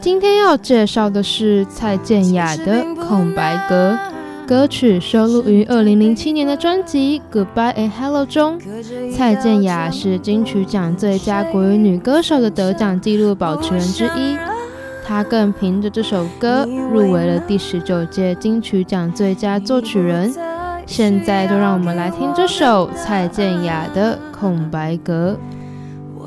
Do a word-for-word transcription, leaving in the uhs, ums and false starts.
今天要介绍的是蔡健雅的《空白格》，歌曲收录于二零零七年的专辑《Goodbye and Hello》中。蔡健雅是金曲奖最佳国语女歌手的得奖纪录保持人之一，她更凭着这首歌入围了第十九届金曲奖最佳作曲人。现在就让我们来听这首蔡健雅的《空白格》。